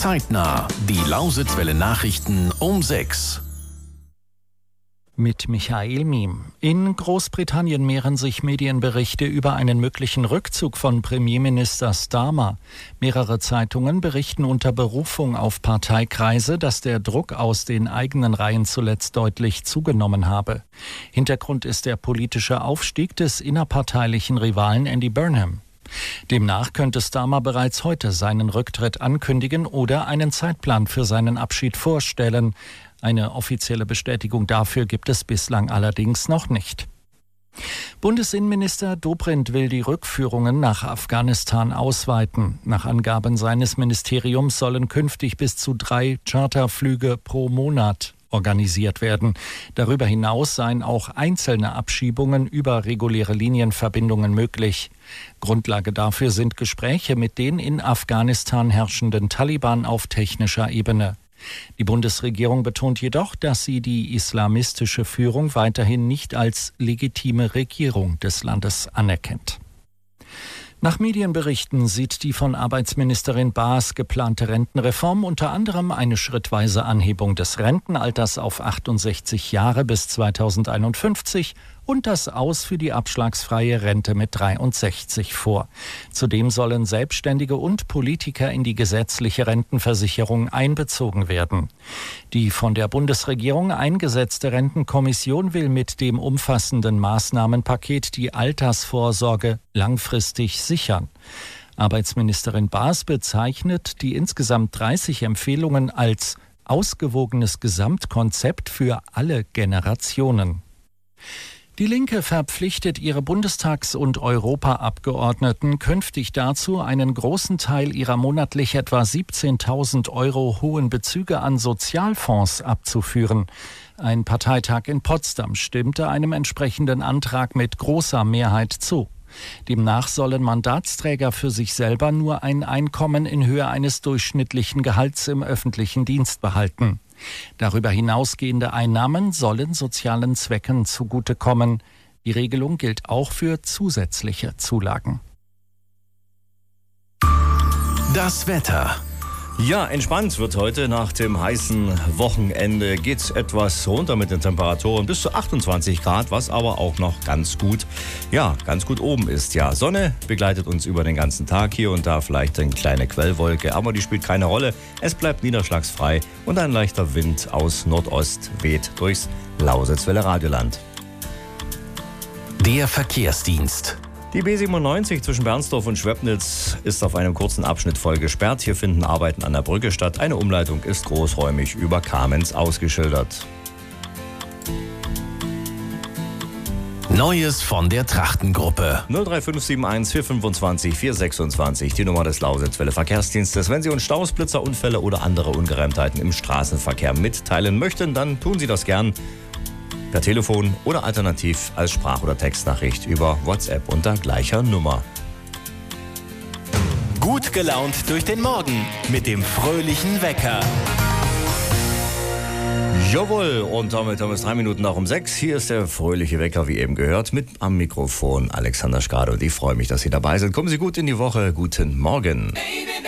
Zeitnah, die Lausitzwelle Nachrichten um 6. Mit Michael Miem. In Großbritannien mehren sich Medienberichte über einen möglichen Rückzug von Premierminister Starmer. Mehrere Zeitungen berichten unter Berufung auf Parteikreise, dass der Druck aus den eigenen Reihen zuletzt deutlich zugenommen habe. Hintergrund ist der politische Aufstieg des innerparteilichen Rivalen Andy Burnham. Demnach könnte Starmer bereits heute seinen Rücktritt ankündigen oder einen Zeitplan für seinen Abschied vorstellen. Eine offizielle Bestätigung dafür gibt es bislang allerdings noch nicht. Bundesinnenminister Dobrindt will die Rückführungen nach Afghanistan ausweiten. Nach Angaben seines Ministeriums sollen künftig bis zu 3 Charterflüge pro Monat organisiert werden. Darüber hinaus seien auch einzelne Abschiebungen über reguläre Linienverbindungen möglich. Grundlage dafür sind Gespräche mit den in Afghanistan herrschenden Taliban auf technischer Ebene. Die Bundesregierung betont jedoch, dass sie die islamistische Führung weiterhin nicht als legitime Regierung des Landes anerkennt. Nach Medienberichten sieht die von Arbeitsministerin Baas geplante Rentenreform unter anderem eine schrittweise Anhebung des Rentenalters auf 68 Jahre bis 2051 und das Aus für die abschlagsfreie Rente mit 63 vor. Zudem sollen Selbstständige und Politiker in die gesetzliche Rentenversicherung einbezogen werden. Die von der Bundesregierung eingesetzte Rentenkommission will mit dem umfassenden Maßnahmenpaket die Altersvorsorge langfristig sichern. Arbeitsministerin Baas bezeichnet die insgesamt 30 Empfehlungen als ausgewogenes Gesamtkonzept für alle Generationen. Die Linke verpflichtet ihre Bundestags- und Europaabgeordneten künftig dazu, einen großen Teil ihrer monatlich etwa 17.000 € hohen Bezüge an Sozialfonds abzuführen. Ein Parteitag in Potsdam stimmte einem entsprechenden Antrag mit großer Mehrheit zu. Demnach sollen Mandatsträger für sich selber nur ein Einkommen in Höhe eines durchschnittlichen Gehalts im öffentlichen Dienst behalten. Darüber hinausgehende Einnahmen sollen sozialen Zwecken zugutekommen. Die Regelung gilt auch für zusätzliche Zulagen. Das Wetter. Ja, entspannt wird heute. Nach dem heißen Wochenende geht's etwas runter mit den Temperaturen bis zu 28 Grad, was aber auch noch ganz gut oben ist. Ja, Sonne begleitet uns über den ganzen Tag, hier und da vielleicht eine kleine Quellwolke, aber die spielt keine Rolle. Es bleibt niederschlagsfrei und ein leichter Wind aus Nordost weht durchs Lausitzwelle Radioland. Der Verkehrsdienst. Die B97 zwischen Bernsdorf und Schwepnitz ist auf einem kurzen Abschnitt voll gesperrt. Hier finden Arbeiten an der Brücke statt. Eine Umleitung ist großräumig über Kamenz ausgeschildert. Neues von der Trachtengruppe. 03571 425 426, die Nummer des Lausitzwelle Verkehrsdienstes. Wenn Sie uns Staus, Blitzer, Unfälle oder andere Ungereimtheiten im Straßenverkehr mitteilen möchten, dann tun Sie das gern per Telefon oder alternativ als Sprach- oder Textnachricht über WhatsApp unter gleicher Nummer. Gut gelaunt durch den Morgen mit dem fröhlichen Wecker. Jawohl, und damit haben wir es 3 Minuten nach um 6. Hier ist der fröhliche Wecker, wie eben gehört, mit am Mikrofon Alexander Schkade. Und ich freue mich, dass Sie dabei sind. Kommen Sie gut in die Woche. Guten Morgen.